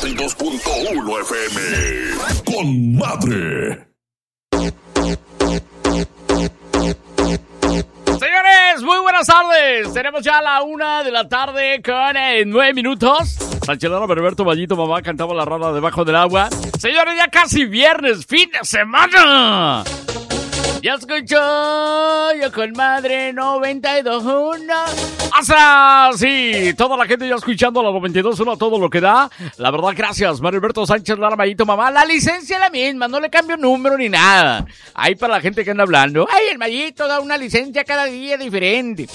92.1 FM. Con madre. Señores, muy buenas tardes. Tenemos ya la 1 de la tarde con 9 minutos. Sánchez Lara, Berberto, Vallito, mamá cantaba la rana debajo del agua. Señores, ya casi viernes, fin de semana. Ya escuchó yo con madre 92.1. ¡Hasta! Sí, toda la gente ya escuchando la 92.1 a todo lo que da. La verdad, gracias, Mario Alberto Sánchez Lara, Mayito, mamá. La licencia es la misma, no le cambio número ni nada. Ahí para la gente que anda hablando. ¡Ay, el Mayito da una licencia cada día diferente!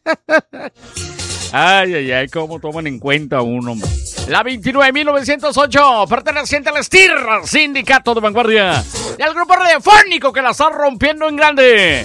Ay, ay, ay, cómo toman en cuenta uno. La 29.908, perteneciente al STIR, Sindicato de Vanguardia, y al grupo radiofónico que la está rompiendo en grande.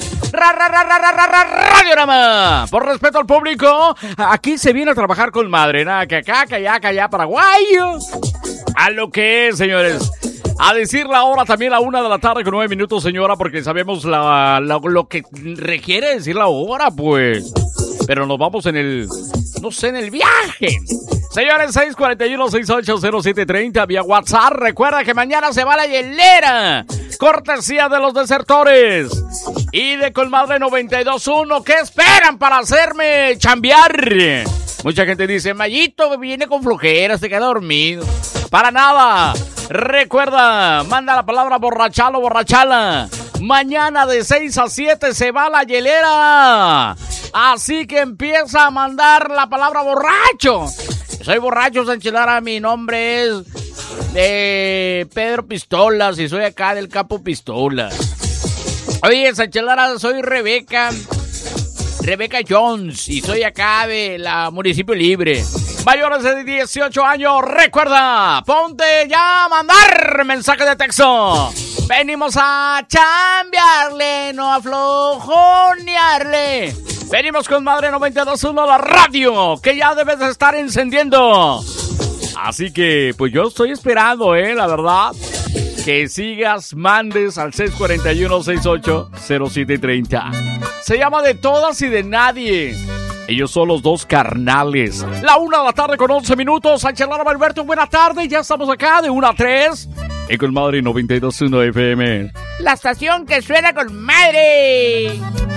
Radiorama. Por respeto al público, aquí se viene a trabajar con madre. Nada que acá, que allá, paraguayo. A lo que es, señores. A decir la hora también a 1 de la tarde con 9 minutos, señora, porque sabemos lo que requiere decir la hora, pues. Pero nos vamos en el viaje. Señores, 641-680730 vía WhatsApp. Recuerda que mañana se va la hielera. Cortesía de los desertores. Y de Colmadre 92.1. ¿Qué esperan para hacerme chambear? Mucha gente dice, Mayito viene con flojera, se queda dormido. Para nada. Recuerda, manda la palabra borrachalo, borrachala. Mañana de 6 a 7 se va la hielera. Así que empieza a mandar la palabra borracho. Soy borracho, Sánchez Lara, mi nombre es Pedro Pistolas y soy acá del Capo Pistolas. Oye, Sánchez Lara, soy Rebeca Jones y soy acá de la Municipio Libre. Mayores de 18 años, recuerda, ponte ya a mandar mensaje de texto. Venimos a chambearle, no a flojonearle. Venimos con Madre 92.1, la radio, que ya debes de estar encendiendo. Así que, pues yo estoy esperando, la verdad, que sigas, mandes al 641-680730. Se llama De Todas y de Nadie. Ellos son los dos carnales. La 1 de la tarde con 11 minutos. Sánchez Lara, Alberto, buena tarde. Ya estamos acá de 1 a 3. Y con Madre 92.1 FM. La estación que suena con madre.